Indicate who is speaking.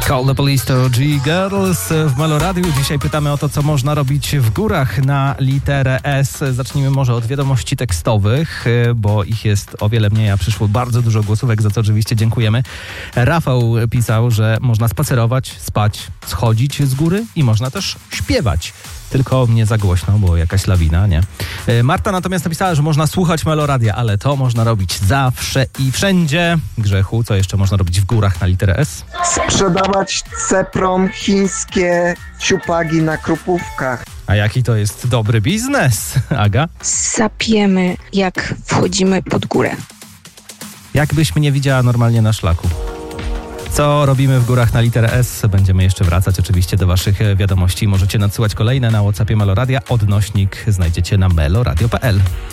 Speaker 1: Call the Police to G-Girls w Melo Radiu. Dzisiaj pytamy o to, co można robić w górach na literę S. Zacznijmy może od wiadomości tekstowych, bo ich jest o wiele mniej, a przyszło bardzo dużo głosówek, za co oczywiście dziękujemy. Rafał pisał, że można spacerować, spać, schodzić z góry i można też śpiewać. Tylko nie za głośno, bo jakaś lawina, nie? Marta natomiast napisała, że można słuchać Melo Radia, ale to można robić zawsze i wszędzie. Grzechu, co jeszcze można robić w górach na literę S?
Speaker 2: Sprzedawać cepron chińskie ciupagi na Krupówkach.
Speaker 1: A jaki to jest dobry biznes, Aga?
Speaker 3: Sapiemy, jak wchodzimy pod górę.
Speaker 1: Jakbyś mnie widziała normalnie na szlaku. Co robimy w górach na literę S? Będziemy jeszcze wracać oczywiście do waszych wiadomości. Możecie nadsyłać kolejne na WhatsAppie Melo Radia. Odnośnik znajdziecie na meloradio.pl.